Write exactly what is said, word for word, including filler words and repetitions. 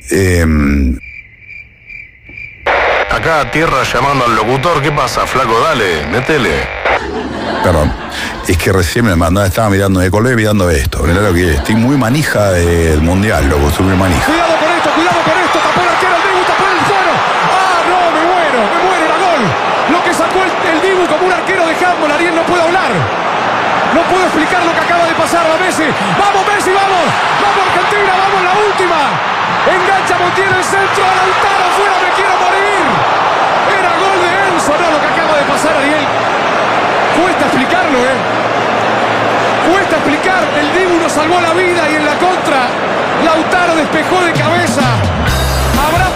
Eh, Acá tierra llamando al locutor. ¿Qué pasa, flaco? Dale, métele. Perdón, es que recién me mandaba, estaba mirando de color y mirando esto. Mirá lo que es, estoy muy manija del mundial, loco, estoy muy manija. Cuidado con esto, cuidado con esto, tapó el arquero, el Dibu tapó el fuero. Ah, no, me muero, me muero, era gol. Lo que sacó el, el Dibu como un arquero de handball, Ariel no puede hablar. No puedo explicar lo que acaba de pasar a Messi. ¡Vamos, Messi, vamos! ¡Vamos, Argentina, vamos, la última! Engancha Montiel el centro, a Lautaro, fuera, me quiero morir. Era gol de Enzo, no lo que acaba de pasar, Ariel. Cuesta explicarlo, ¿eh? Cuesta explicar. El Dibu nos salvó la vida y en la contra, Lautaro despejó de cabeza.